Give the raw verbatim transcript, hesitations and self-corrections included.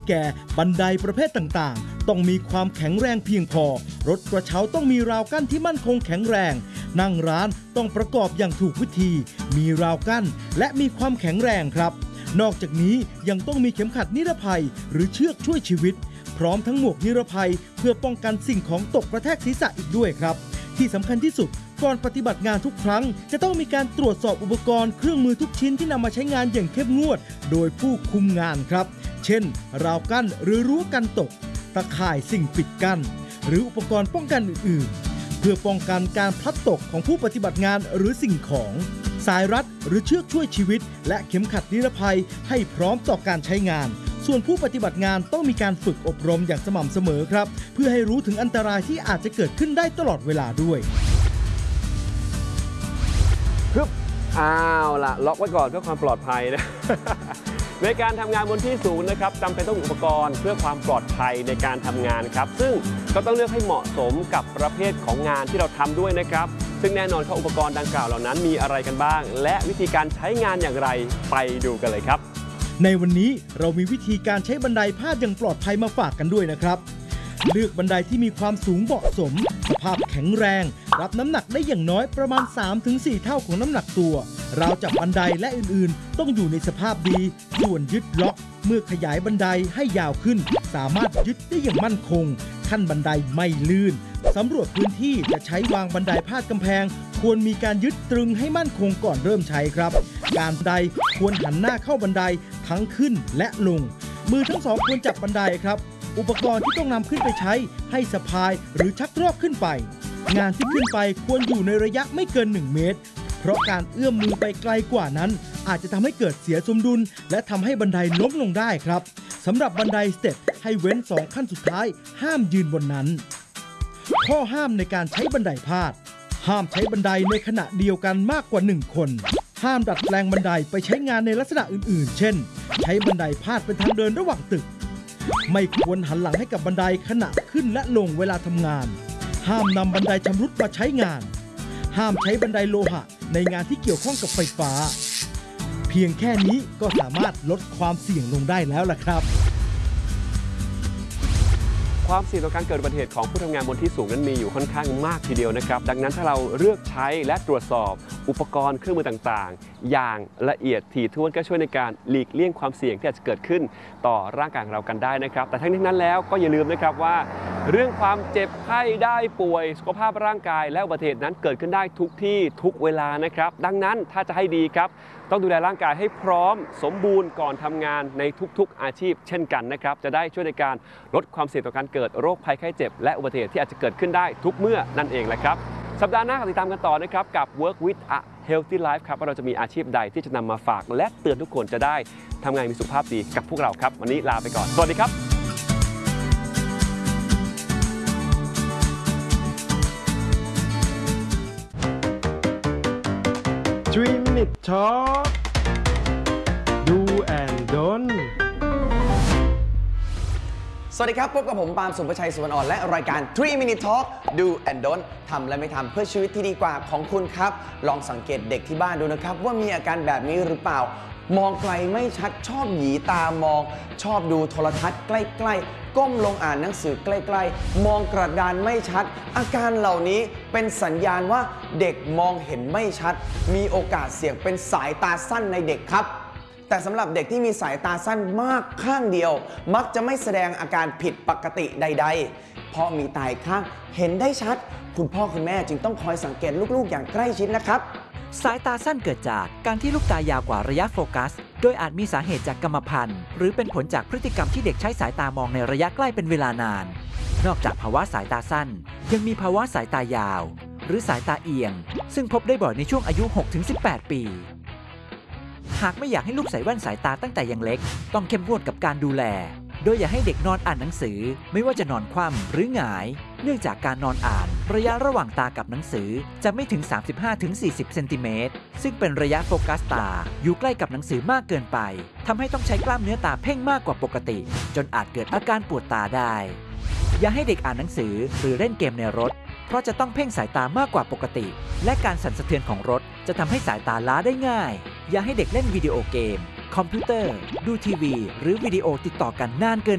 แก่บันไดประเภทต่างๆต้องมีความแข็งแรงเพียงพอรถกระเช้าต้องมีราวกั้นที่มั่นคงแข็งแรงนั่งร้านต้องประกอบอย่างถูกวิธีมีราวกั้นและมีความแข็งแรงครับนอกจากนี้ยังต้องมีเข็มขัดนิรภัยหรือเชือกช่วยชีวิตพร้อมทั้งหมวกนิรภัยเพื่อป้องกันสิ่งของตกกระแทกศีรษะอีกด้วยครับที่สำคัญที่สุดก่อนปฏิบัติงานทุกครั้งจะต้องมีการตรวจสอบอุปกรณ์เครื่องมือทุกชิ้นที่นำมาใช้งานอย่างเข้มงวดโดยผู้คุมงานครับเช่นราวกั้นหรือรั้วกันตกตะข่ายสิ่งปิดกั้นหรืออุปกรณ์ป้องกันอื่นๆเพื่อป้องกันการพลัดตกของผู้ปฏิบัติงานหรือสิ่งของสายรัดหรือเชือกช่วยชีวิตและเข็มขัดนิรภัยให้พร้อมต่อการใช้งานส่วนผู้ปฏิบัติงานต้องมีการฝึกอบรมอย่างสม่ำเสมอครับเพื่อให้รู้ถึงอันตรายที่อาจจะเกิดขึ้นได้ตลอดเวลาด้วยฮึบอ้าวล่ะล็อกไว้ก่อนเพื่อความปลอดภัยนะ ในการทำงานบนที่สูงนะครับจำเป็นต้องมีอุปกรณ์เพื่อความปลอดภัยในการทำงานครับซึ่งก็ต้องเลือกให้เหมาะสมกับประเภทของงานที่เราทำด้วยนะครับซึ่งแน่นอนครับอุปกรณ์ดังกล่าวเหล่านั้นมีอะไรกันบ้างและวิธีการใช้งานอย่างไรไปดูกันเลยครับในวันนี้เรามีวิธีการใช้บันไดพาดอย่างปลอดภัยมาฝากกันด้วยนะครับเลือกบันไดที่มีความสูงเหมาะสมสภาพแข็งแรงรับน้ำหนักได้อย่างน้อยประมาณ สามถึงสี่ เท่าของน้ำหนักตัวราวจับบันไดและอื่นๆต้องอยู่ในสภาพดีส่วนยึดล็อกเมื่อขยายบันไดให้ยาวขึ้นสามารถยึดได้อย่างมั่นคงขั้นบันไดไม่ลื่นสำรวจพื้นที่จะใช้วางบันไดพาดกำแพงควรมีการยึดตรึงให้มั่นคงก่อนเริ่มใช้ครับการบันไดควรหันหน้าเข้าบันไดทั้งขึ้นและลงมือทั้งสองควรจับบันไดครับอุปกรณ์ที่ต้องนำขึ้นไปใช้ให้สะพายหรือชักรอกขึ้นไปงานที่ขึ้นไปควรอยู่ในระยะไม่เกินหนึ่งเมตรเพราะการเอื้อมมือไปไกลกว่านั้นอาจจะทำให้เกิดเสียสมดุลและทำให้บันไดล้มลงได้ครับสำหรับบันไดสเต็ปให้เว้นสองขั้นสุดท้ายห้ามยืนบนนั้นข้อห้ามในการใช้บันไดพาดห้ามใช้บันไดในขณะเดียวกันมากกว่าหนึ่งคนห้ามดัดแปลงบันไดไปใช้งานในลักษณะอื่นๆเช่นใช้บันไดพาดเป็นทางเดินระหว่างตึกไม่ควรหันหลังให้กับบันไดขณะขึ้นและลงเวลาทำงานห้ามนำบันไดชำรุดมาใช้งานห้ามใช้บันไดโลหะในงานที่เกี่ยวข้องกับไฟฟ้าเพียงแค่นี้ก็สามารถลดความเสี่ยงลงได้แล้วล่ะครับความเสี่ยงต่อการเกิดอุบัติเหตุของผู้ทำงานบนที่สูงนั้นมีอยู่ค่อนข้างมากทีเดียวนะครับดังนั้นถ้าเราเลือกใช้และตรวจสอบอุปกรณ์เครื่องมือต่างๆอย่างละเอียดถี่ถ้วนก็ช่วยในการหลีกเลี่ยงความเสี่ยงที่อาจจะเกิดขึ้นต่อร่างกายของเรากันได้นะครับแต่ทั้งนี้นั้นแล้วก็อย่าลืมนะครับว่าเรื่องความเจ็บไข้ได้ป่วยสุขภาพร่างกายและอุบัติเหตุนั้นเกิดขึ้นได้ทุกที่ทุกเวลานะครับดังนั้นถ้าจะให้ดีครับต้องดูแลร่างกายให้พร้อมสมบูรณ์ก่อนทำงานในทุกๆอาชีพเช่นกันนะครับจะได้ช่วยในการลดความเสี่ยงต่อการเกิดโรคภัยไข้เจ็บและอุบัติเหตุที่อาจจะเกิดขึ้นได้ทุกเมื่อนั่นเองแหละครับสัปดาห์หน้าติดตามกันต่อนะครับกับ Work with a Healthy Life ครับว่าเราจะมีอาชีพใดที่จะนำมาฝากและเตือนทุกคนจะได้ทำงานมีสุขภาพดีกับพวกเราครับวันนี้ลาไปก่อนสวัสดีครับ three minute talk do and don't สวัสดีครับพบกับผมปาล์มสุภชัยสุวรรณอ่อนและรายการ three minute talk do and don't ทำและไม่ทำเพื่อชีวิตที่ดีกว่าของคุณครับลองสังเกตเด็กที่บ้านดูนะครับว่ามีอาการแบบนี้หรือเปล่ามองไกลไม่ชัดชอบหยีตามองชอบดูโทรทัศน์ใกล้ๆก้มลงอ่านหนังสือใกล้ๆมองกระดานไม่ชัดอาการเหล่านี้เป็นสัญญาณว่าเด็กมองเห็นไม่ชัดมีโอกาสเสี่ยงเป็นสายตาสั้นในเด็กครับแต่สำหรับเด็กที่มีสายตาสั้นมากข้างเดียวมักจะไม่แสดงอาการผิดปกติใดๆเพราะมีตาอีกข้างเห็นได้ชัดคุณพ่อคุณแม่จึงต้องคอยสังเกตลูกๆอย่างใกล้ชิดนะครับสายตาสั้นเกิดจากการที่ลูกตายาวกว่าระยะโฟกัสโดยอาจมีสาเหตุจากกรรมพันธุ์หรือเป็นผลจากพฤติกรรมที่เด็กใช้สายตามองในระยะใกล้เป็นเวลานานนอกจากภาวะสายตาสั้นยังมีภาวะสายตายาวหรือสายตาเอียงซึ่งพบได้บ่อยในช่วงอายุ หกถึงสิบแปด ปีหากไม่อยากให้ลูกใส่แว่นสายตาตั้งแต่ยังเล็กต้องเข้มงวดกับการดูแลโดยอย่าให้เด็กนอนอ่านหนังสือไม่ว่าจะนอนคว่ำหรือหงายเนื่องจากการนอนอ่านระยะระหว่างตากับหนังสือจะไม่ถึง สามสิบห้าถึงสี่สิบ เซนติเมตรซึ่งเป็นระยะโฟกัสตาอยู่ใกล้กับหนังสือมากเกินไปทำให้ต้องใช้กล้ามเนื้อตาเพ่งมากกว่าปกติจนอาจเกิดอาการปวดตาได้อย่าให้เด็กอ่านหนังสือหรือเล่นเกมในรถเพราะจะต้องเพ่งสายตามากกว่าปกติและการสั่นสะเทือนของรถจะทำให้สายตาล้าได้ง่ายอย่าให้เด็กเล่นวิดีโอเกมคอมพิวเตอร์ดูทีวีหรือวิดีโอติดต่อกันนานเกิน